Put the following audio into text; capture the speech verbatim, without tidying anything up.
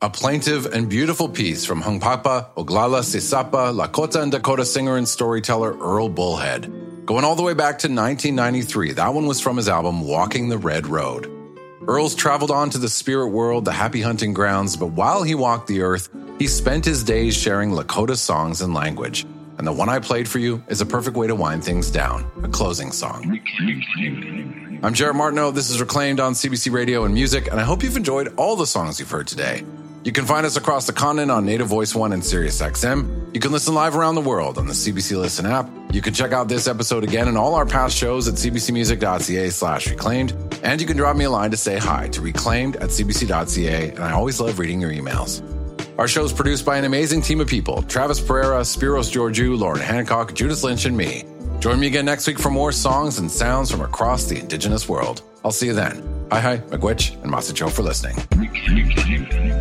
A plaintive and beautiful piece from Hunkpapa, Oglala, Sisapa, Lakota and Dakota singer and storyteller Earl Bullhead. Going all the way back to nineteen ninety-three, that one was from his album Walking the Red Road. Earl's traveled on to the spirit world, the happy hunting grounds, but while he walked the earth, he spent his days sharing Lakota songs and language. And the one I played for you is a perfect way to wind things down, a closing song. I'm Jared Martineau, this is Reclaimed on C B C Radio and Music, and I hope you've enjoyed all the songs you've heard today. You can find us across the continent on Native Voice One and Sirius X M. You can listen live around the world on the C B C Listen app. You can check out this episode again and all our past shows at cbcmusic.ca slash reclaimed. And you can drop me a line to say hi to reclaimed at cbc.ca, and I always love reading your emails. Our show is produced by an amazing team of people: Travis Pereira, Spiros Georgiou, Lauren Hancock, Judith Lynch, and me. Join me again next week for more songs and sounds from across the Indigenous world. I'll see you then. Hi, hi, Miigwech, and Masicho for listening.